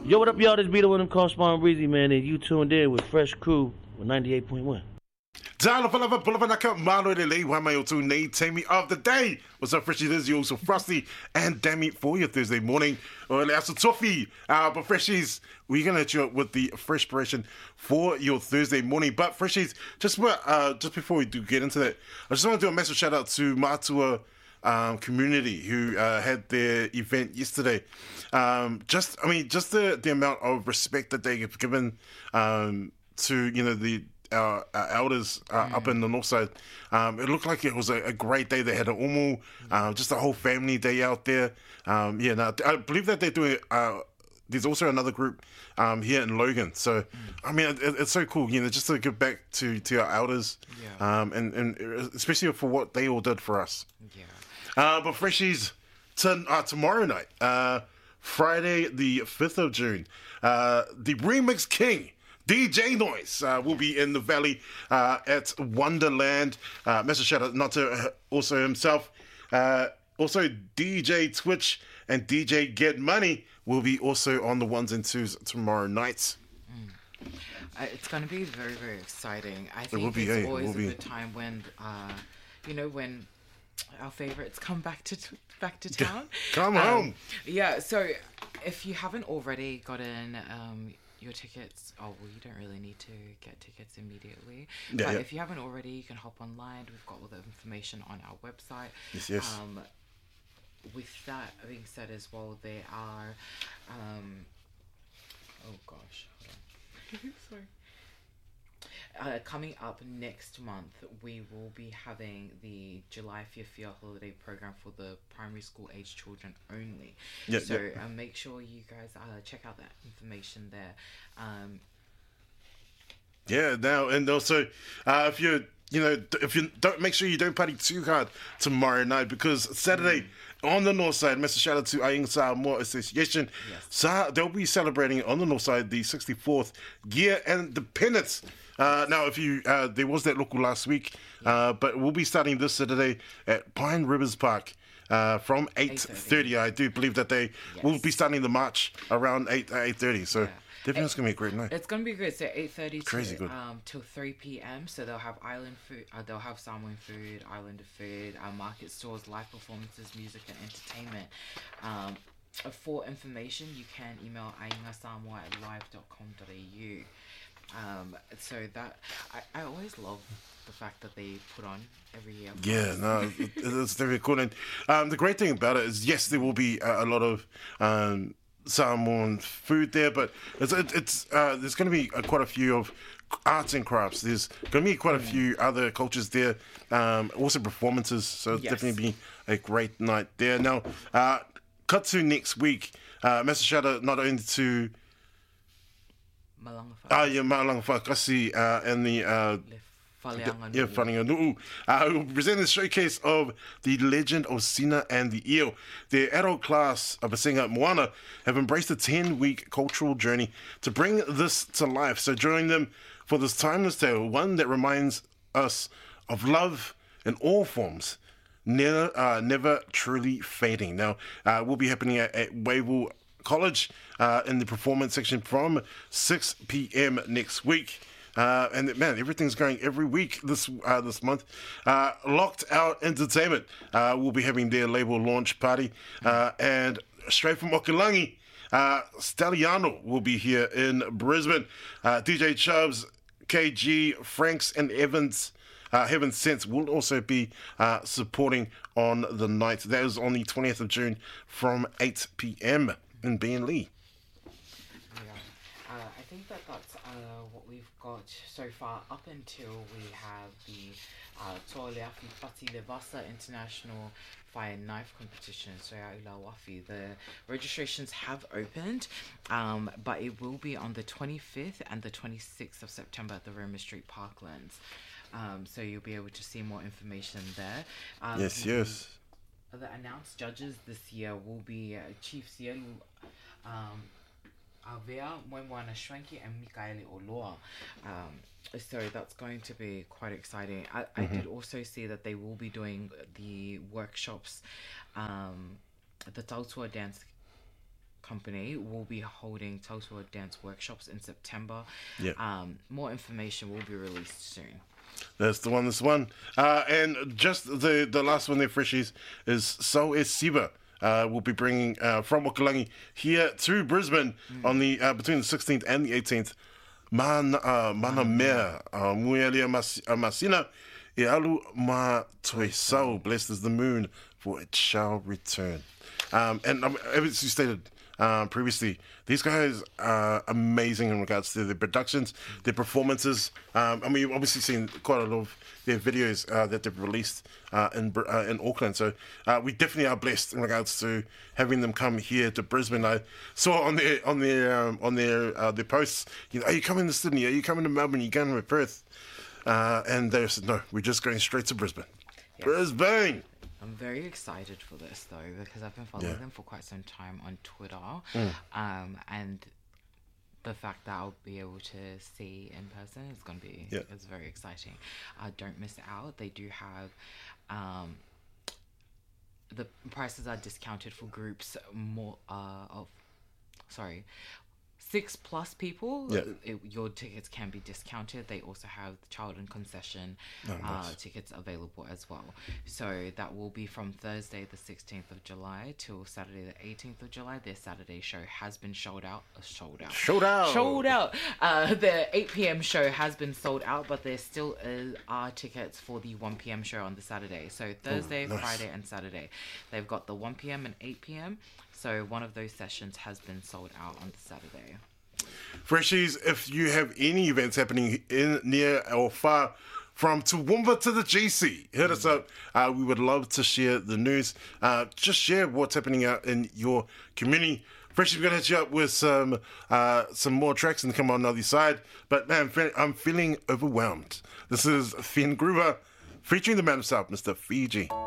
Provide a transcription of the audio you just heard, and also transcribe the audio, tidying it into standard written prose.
Yo, what up, y'all? This be the one of them called Spawn Breezy, man, and you tuned in with Fresh Crew with 98.1. Tala Palava Pulavanaka, Malo de Lay, Wamayo to Nate, Tammy of the day. What's up, Freshy? This is you also Frosty and Dammy for your Thursday morning. Or that's a toffee. But Freshies, we're going to hit you up with the fresh inspiration for your Thursday morning. But Freshies, just before we do get into that, I just want to do a massive shout out to Matua community who had their event yesterday. Just the amount of respect that they have given to our elders up in the north side. It looked like it was a great day. They had an umu, just a whole family day out there. I believe that they're doing. There's also another group here in Logan. So, I mean, it's so cool, just to give back to our elders, and especially for what they all did for us. Yeah. But Freshies, tomorrow night, Friday the 5th of June, the Remix King, DJ Noise, will be in the Valley at Wonderland. Massive shout out not to also himself. Also, DJ Twitch and DJ Get Money will be also on the ones and twos tomorrow night. It's going to be very, very exciting. I think it's always a good time when, when our favorites come back to town. Come home. Yeah, so if you haven't already gotten your tickets, you don't really need to get tickets immediately. But if you haven't already, you can hop online. We've got all the information on our website. Yes. With that being said as well, there are... oh gosh, hold on. Sorry. Coming up next month, we will be having the July Fiafia holiday program for the primary school age children only. Make sure you guys check out that information there. Now, and also, if you don't, make sure you don't party too hard tomorrow night, because Saturday on the north side, massive shout out to Aing Samoa Association. Yes. They'll be celebrating on the north side the 64th year independence. Now, if you there was that local last week, but we'll be starting this Saturday at Pine Rivers Park from 8:30. I do believe that they will be starting the march around 8:30. So. Definitely, it's going to be a great night. It's going to be good. So 8:30 till 3 p.m. So they'll have island food. They'll have Samoan food, islander food, market stores, live performances, music, and entertainment. For information, you can email aingasamoa@live.com.au. So that I always love the fact that they put on every year. Yeah, no, it's very cool. And the great thing about it is, yes, there will be a lot of Samoan food there, but it's there's going to be quite a few of arts and crafts. There's going to be quite a few other cultures there, also performances, so it's definitely be a great night there. Now, cut to next week, massive shout out not only to Malanga Whakasi and the Whananga who will present the showcase of the legend of Sina and the Eel. The adult class of Asinga Moana have embraced a 10-week cultural journey to bring this to life. So join them for this timeless tale, one that reminds us of love in all forms, never truly fading. Now, will be happening at Wavell College in the performance section from 6 p.m. next week. And man, everything's going every week this month. Locked Out Entertainment will be having their label launch party, and straight from Okilangi, Stalliano will be here in Brisbane. DJ Chubbs, KG, Franks, and Evans. Heaven Sense will also be supporting on the night. That is on the 20th of June from 8 p.m. in Beenleigh. I think that's what we've got so far up until we have the Toaleafi Pati Levasa International Fire Knife Competition. So Wafi, the registrations have opened, but it will be on the 25th and the 26th of September at the Roma Street Parklands. So you'll be able to see more information there. Yes. The announced judges this year will be Chief Sielu Avea, Mwemwana Shwanki, and Mikaeli Oloa. So that's going to be quite exciting. I did also see that they will be doing the workshops, the Tautua dance company will be holding total dance workshops in September. Yeah. More information will be released soon. That's the one, and just the last one there, Freshies, is So Siva. We'll be bringing from Okalangi here to Brisbane on the between the 16th and the 18th. Mana mea, muelia masina, e alu ma toi sau, blessed is the moon, for it shall return. And as you stated previously, these guys are amazing in regards to their productions, their performances. We've obviously seen quite a lot of their videos that they've released in Auckland. So we definitely are blessed in regards to having them come here to Brisbane. I saw on their posts, are you coming to Sydney? Are you coming to Melbourne? Are you going to Perth? And they said, no, we're just going straight to Brisbane. Yes. Brisbane! I'm very excited for this though, because I've been following them for quite some time on Twitter, and the fact that I'll be able to see in person is going to be it's very exciting. Don't miss out. They do have the prices are discounted for groups more of 6+ people. Your tickets can be discounted. They also have child and concession tickets available as well. So that will be from Thursday the 16th of July till Saturday the 18th of July. Their Saturday show has been sold out. The 8 p.m. show has been sold out, but there still are tickets for the 1 p.m. show on the Saturday. So Thursday, Friday and Saturday. They've got the 1 p.m. and 8 p.m. So one of those sessions has been sold out on the Saturday. Freshies, if you have any events happening in, near or far from Toowoomba to the GC, hit us up. We would love to share the news. Just share what's happening out in your community. Freshies, we're going to hit you up with some more tracks and come on the other side. But man, I'm feeling overwhelmed. This is Finn Groover featuring the man himself, Mr. Fiji.